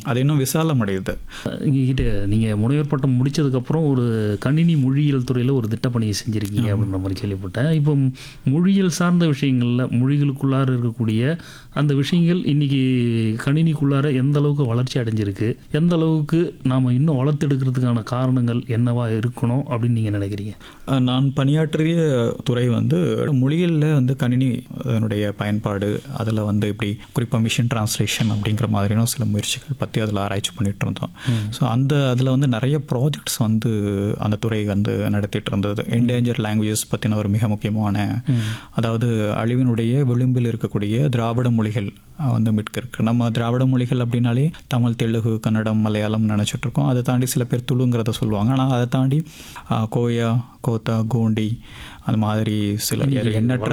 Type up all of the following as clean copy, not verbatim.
அது இன்னும் விசாலமடையுது. எங்ககிட்ட நீங்கள் முனைவர் பட்டம் முடித்ததுக்கப்புறம் ஒரு கணினி மொழியியல் துறையில் ஒரு திட்டப்பணியை செஞ்சுருக்கீங்க அப்படின்ற மாதிரி கேள்விப்பட்டேன். இப்போ மொழியியல் சார்ந்த விஷயங்களில் மொழிகளுக்குள்ளார இருக்கக்கூடிய அந்த விஷயங்கள் இன்றைக்கி கணினிக்குள்ளார எந்த அளவுக்கு வளர்ச்சி அடைஞ்சிருக்கு, எந்த அளவுக்கு நாம் இன்னும் வளர்த்தெடுக்கிறதுக்கான காரணங்கள் என்னவா இருக்கணும் அப்படின்னு நீங்கள் நினைக்கிறீங்க? நான் பணியாற்றிய துறை வந்து மொழிகளில் வந்து கணினி அதனுடைய பயன்பாடு, அதில் வந்து இப்படி குறிப்பாக மிஷின் டிரான்ஸ்லேஷன் அப்படிங்கிற மாதிரியான சில முயற்சிகள் பற்றி அதில் ஆராய்ச்சி பண்ணிகிட்டு இருந்தோம். ஸோ அதில் வந்து நிறைய ப்ராஜெக்ட்ஸ் வந்து அந்த துறை வந்து நடத்திட்டு இருந்தது. என்டேஞ்சர் லாங்குவேஜஸ் பற்றின ஒரு மிக முக்கியமான, அதாவது அழிவினுடைய விளிம்பில் இருக்கக்கூடிய திராவிட மொழிகள் வந்து மீட்கிருக்கு. நம்ம திராவிட மொழிகள் அப்படின்னாலே தமிழ், தெலுங்கு, கன்னடம், மலையாளம் நினச்சிட்டு இருக்கோம். அதை தாண்டி சில பேர் துளுங்கிறத சொல்லுவாங்க. ஆனால் அதை தாண்டி கோயா, கோத்தா, கோண்டி அந்த மாதிரி சில எண்ணற்ற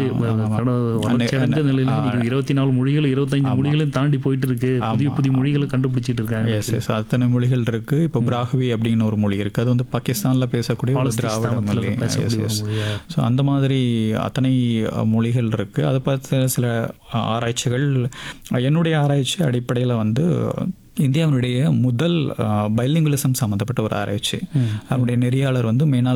24 மொழிகள் 25 மொழிகளையும் தாண்டி போயிட்டு இருக்கு. புதிய புதிய மொழிகளை கண்டுபிடிச்சிட்டு இருக்காங்க. எஸ் அத்தனை மொழிகள் இருக்கு. இப்போ பிராஹ்வி அப்படின்னு ஒரு மொழி இருக்கு. அது வந்து பாகிஸ்தானில் பேசக்கூடிய ஒரு திராவிட மொழி. ஸோ அந்த மாதிரி அத்தனை மொழிகள் இருக்கு. அதை பார்த்து சில ஆராய்ச்சிகள், என்னுடைய ஆராய்ச்சி அடிப்படையில் வந்து இந்தியாவினுடைய முதல் பைலிங்குலிசம் சம்மந்தப்பட்ட ஒரு ஆராய்ச்சி. அவருடைய நெறியாளர் வந்து மேனால்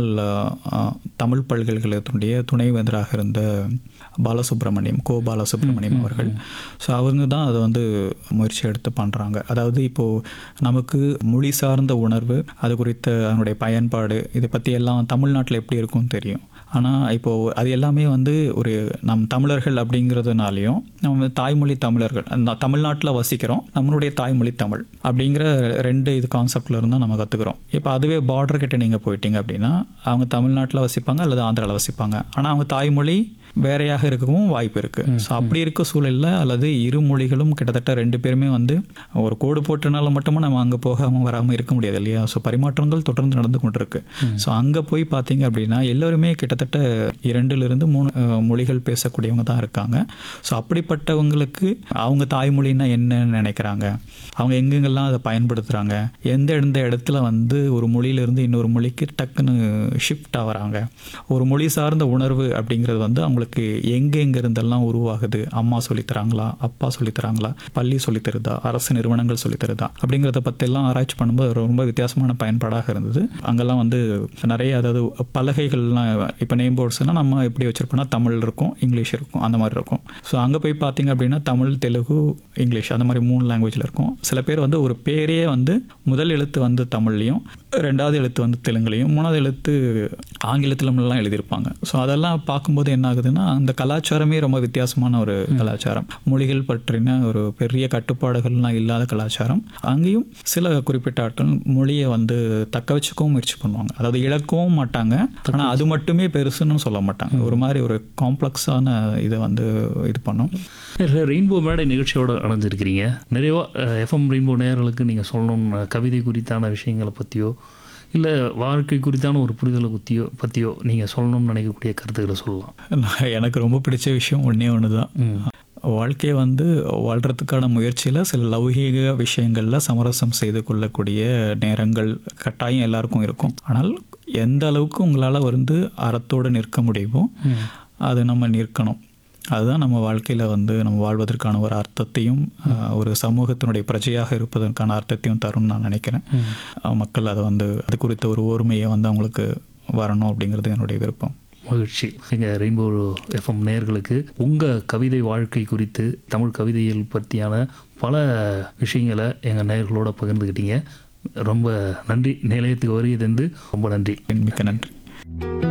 தமிழ் பல்கலைக்கழகத்தினுடைய துணைவேந்தராக இருந்த பாலசுப்ரமணியம், பாலசுப்ரமணியம் அவர்கள். ஸோ அவங்க தான் அதை வந்து முயற்சி எடுத்து பண்ணுறாங்க. அதாவது இப்போது நமக்கு மொழி சார்ந்த உணர்வு, அது குறித்த அதனுடைய பயன்பாடு, இதை பற்றி எல்லாம் தமிழ்நாட்டில் எப்படி இருக்கும்னு தெரியும். ஆனால் இப்போது அது எல்லாமே வந்து ஒரு நம் தமிழர்கள் அப்படிங்கிறதுனாலையும், நம்ம தாய்மொழி தமிழர்கள், தமிழ்நாட்டில் வசிக்கிறோம், நம்மளுடைய தாய்மொழி தமிழ் அப்படிங்கிற 2 இது கான்செப்டில் இருந்தால் நம்ம கற்றுக்குறோம். இப்போ அதுவே பார்டர் கிட்ட நீங்கள் போயிட்டீங்க அப்படின்னா, அவங்க தமிழ்நாட்டில் வசிப்பாங்க அல்லது ஆந்திராவில் வசிப்பாங்க. ஆனால் அவங்க தாய்மொழி வேறையாக இருக்கவும் வாய்ப்பு இருக்குது. ஸோ அப்படி இருக்க சூழலில் அல்லது இரு மொழிகளும் கிட்டத்தட்ட 2 பேருமே வந்து ஒரு கோடு போட்டனால மட்டுமே நம்ம அங்கே போகாமல் வராமல் இருக்க முடியாது இல்லையா? ஸோ பரிமாற்றங்கள் தொடர்ந்து நடந்து கொண்டு இருக்கு. ஸோ அங்கே போய் பார்த்தீங்க அப்படின்னா எல்லோருமே கிட்டத்தட்ட 2லிருந்து 3 மொழிகள் பேசக்கூடியவங்க தான் இருக்காங்க. ஸோ அப்படிப்பட்டவங்களுக்கு அவங்க தாய்மொழின்னா என்னன்னு நினைக்கிறாங்க, அவங்க எங்கெங்கெல்லாம் அதை பயன்படுத்துகிறாங்க, எந்த இடத்துல வந்து ஒரு மொழியிலிருந்து இன்னொரு மொழிக்கு டக்குன்னு ஷிஃப்ட் ஆகிறாங்க, ஒரு மொழி சார்ந்த உணர்வு அப்படிங்கிறது வந்து அவங்களுக்கு எங்கெங்கிருந்தெல்லாம் உருவாகுது, அம்மா சொல்லித்தராங்களா, அப்பா சொல்லித்தராங்களா, பள்ளி சொல்லித்தருதா, அரசு நிறுவனங்கள் சொல்லித்தருதா அப்படிங்கிறத பற்றியெல்லாம் ஆராய்ச்சி பண்ணும்போது ரொம்ப வித்தியாசமான பயன்பாடாக இருந்தது. அங்கெல்லாம் வந்து நிறைய, அதாவது பலகைகள்லாம், இப்போ நேம் போர்ட்ஸ்னால் நம்ம எப்படி வச்சுருப்போம்னா தமிழ் இருக்கும், இங்கிலீஷ் இருக்கும், அந்த மாதிரி இருக்கும். ஸோ அங்கே போய் பார்த்தீங்க அப்படின்னா தமிழ், தெலுங்கு, இங்கிலீஷ் அந்த மாதிரி 3 லாங்குவேஜில் இருக்கும். சில பேர் வந்து ஒரு பேரே வந்து முதல் எழுத்து வந்து தமிழ்லையும், 2வது எழுத்து வந்து தெலுங்குலையும், 3வது எழுத்து ஆங்கிலத்திலலாம் எழுதியிருப்பாங்க. ஸோ அதெல்லாம் பார்க்கும்போது என்ன ஆகுதுன்னா, அந்த கலாச்சாரமே ரொம்ப வித்தியாசமான ஒரு கலாச்சாரம், மொழிகள் பற்றின ஒரு பெரிய கட்டுப்பாடுகள்லாம் இல்லாத கலாச்சாரம். அங்கேயும் சில குறிப்பிட்ட ஆட்கள் மொழியை வந்து தக்க வச்சுக்கவும் முயற்சி பண்ணுவாங்க. அதாவது இழக்கவும் மாட்டாங்க, ஆனால் அது மட்டுமே பெருசுன்னு சொல்ல மாட்டாங்க. ஒரு மாதிரி ஒரு காம்ப்ளெக்ஸான இதை வந்து இது பண்ணும். ரெயின்போ மேடை நிகழ்ச்சியோடு அணைஞ்சிருக்கிறீங்க. நிறைவாக எஃப்எம் ரெயின்போ நேயர்களுக்கு நீங்கள் சொல்லணும்னு, கவிதை குறித்தான விஷயங்களை பற்றியோ இல்லை வாழ்க்கை குறித்தான ஒரு புரிதலை பற்றியோ நீங்கள் சொல்லணும்னு நினைக்கக்கூடிய கருத்துக்களை சொல்லலாம். எனக்கு ரொம்ப பிடிச்ச விஷயம் ஒன்று தான். வாழ்க்கையை வந்து வாழ்கிறதுக்கான முயற்சியில் சில லௌகீக விஷயங்களில் சமரசம் செய்து கொள்ளக்கூடிய நேரங்கள் கட்டாயம் எல்லாருக்கும் இருக்கும். ஆனால் எந்த அளவுக்கு உங்களால் வந்து அறத்தோடு நிற்க முடியுமோ அது நம்ம நிற்கணும். அதுதான் நம்ம வாழ்க்கையில் வந்து நம்ம வாழ்வதற்கான ஒரு அர்த்தத்தையும், ஒரு சமூகத்தினுடைய பிரஜையாக இருப்பதற்கான அர்த்தத்தையும் தரும்னு நான் நினைக்கிறேன். மக்கள் அதை வந்து அது குறித்த ஒரு ஓர்மையை வந்து அவங்களுக்கு வரணும் அப்படிங்கிறது என்னுடைய விருப்பம். மகிழ்ச்சி. எங்கள் ரெயின்போ எஃப்எம் நேயர்களுக்கு உங்கள் கவிதை வாழ்க்கை குறித்து, தமிழ் கவிதைகள் பற்றியான பல விஷயங்களை எங்கள் நேயர்களோட பகிர்ந்துக்கிட்டீங்க. ரொம்ப நன்றி. நிலையத்துக்கு வருகை தந்து ரொம்ப நன்றி. மிக்க நன்றி.